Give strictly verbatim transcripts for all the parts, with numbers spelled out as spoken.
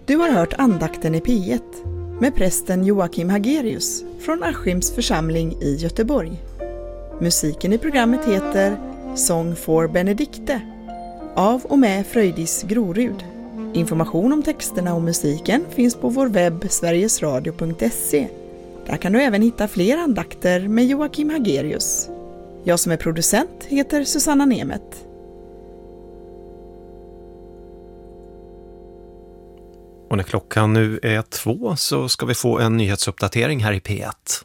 Du har hört andakten i P ett med prästen Joakim Hagerius från Askims församling i Göteborg. Musiken i programmet heter Sång for Benedikte av och med Fröjdis Grorud. Information om texterna och musiken finns på vår webb sverigesradio punkt se. Där kan du även hitta fler andakter med Joakim Hagerius. Jag som är producent heter Susanna Nemet. Och när klockan nu är två så ska vi få en nyhetsuppdatering här i P ett.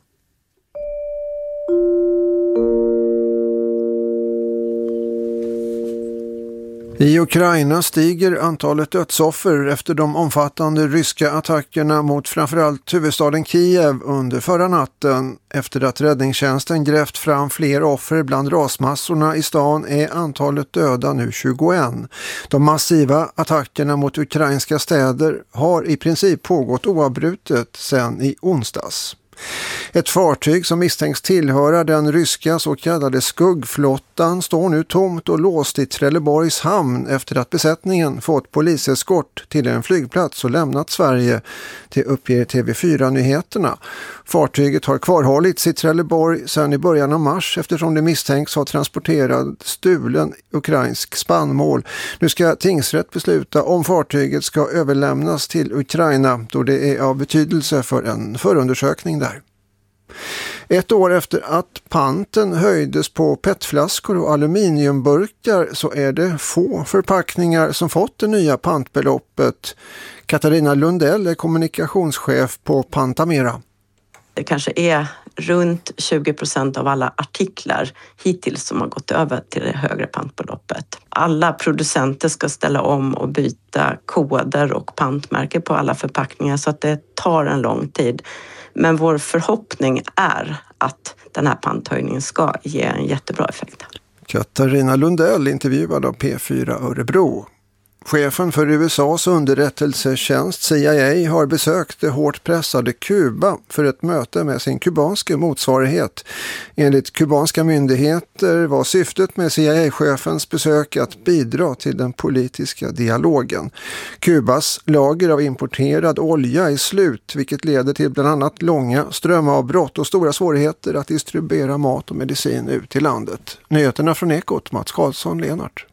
I Ukraina stiger antalet dödsoffer efter de omfattande ryska attackerna mot framförallt huvudstaden Kiev under förra natten. Efter att räddningstjänsten grävt fram fler offer bland rasmassorna i stan är antalet döda nu tjugoett. De massiva attackerna mot ukrainska städer har i princip pågått oavbrutet sedan i onsdags. Ett fartyg som misstänks tillhöra den ryska så kallade skuggflottan står nu tomt och låst i Trelleborgs hamn efter att besättningen fått poliseskort till en flygplats och lämnat Sverige, det uppger T V fyra-nyheterna. Fartyget har kvarhållits i Trelleborg sedan i början av mars eftersom det misstänks ha transporterat stulen ukrainsk spannmål. Nu ska tingsrätt besluta om fartyget ska överlämnas till Ukraina då det är av betydelse för en förundersökning där. Ett år efter att panten höjdes på petflaskor och aluminiumburkar så är det få förpackningar som fått det nya pantbeloppet. Katarina Lundell är kommunikationschef på Pantamera. Det kanske är runt tjugo procent av alla artiklar hittills som har gått över till det högre pantbeloppet. Alla producenter ska ställa om och byta koder och pantmärken på alla förpackningar så att det tar en lång tid. Men vår förhoppning är att den här panthöjningen ska ge en jättebra effekt. Katarina Lundell intervjuad av P fyra Örebro. Chefen för U S A:s underrättelsetjänst C I A har besökt det hårt pressade Kuba för ett möte med sin kubanska motsvarighet. Enligt kubanska myndigheter var syftet med C I A-chefens besök att bidra till den politiska dialogen. Kubas lager av importerad olja är slut, vilket leder till bland annat långa strömavbrott och stora svårigheter att distribuera mat och medicin ut till landet. Nyheterna från Ekot, Mats Karlsson, Lenart.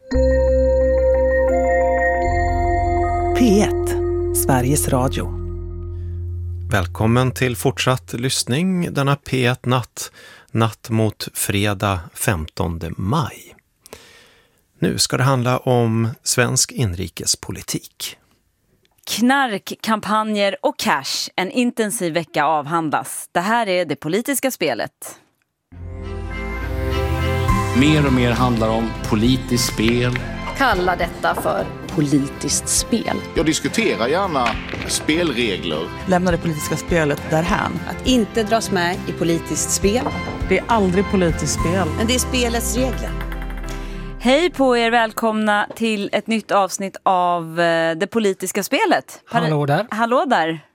P ett, Sveriges Radio. Välkommen till fortsatt lyssning denna P ett-natt, natt mot fredag femtonde maj. Nu ska det handla om svensk inrikespolitik. Knark, kampanjer och cash. En intensiv vecka avhandlas. Det här är det politiska spelet. Mer och mer handlar om politiskt spel. Kalla detta för politiskt spel. Jag diskuterar gärna spelregler. Lämna det politiska spelet därhän. Att inte dras med i politiskt spel. Det är aldrig politiskt spel. Men det är spelets regler. Hej på er, välkomna till ett nytt avsnitt av det politiska spelet. Hallå där. Hallå där.